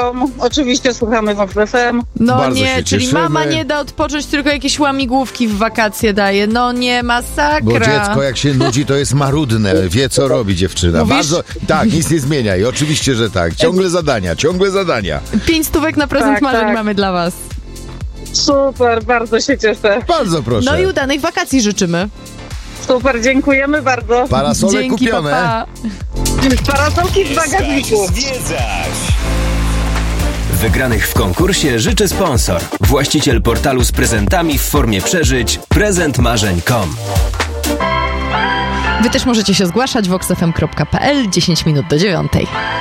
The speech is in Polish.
córką. Oczywiście słuchamy Vox FM. No Bardzo nie, się czyli cieszymy. mama nie da odpocząć, tylko jakieś łamigłówki w wakacje daje. No nie, masakra. Bo dziecko jak się nudzi, to jest marudne. Wie, co robi dziewczyna. Mówisz? Bardzo, tak, nic nie zmienia. I oczywiście, że tak. Ciągle zadania. 5 stówek na prezent Tak, marzeń tak. mamy dla was. Super, bardzo się cieszę. Bardzo proszę. No i udanych wakacji życzymy. Super, dziękujemy bardzo. Parasole Dzięki, kupione. papa. Parasolki w bagażniku. Zwiedzać! Wygranych w konkursie życzy sponsor. Właściciel portalu z prezentami w formie przeżyć prezentmarzeń.com. Wy też możecie się zgłaszać voxfm.pl 10 minut do 9.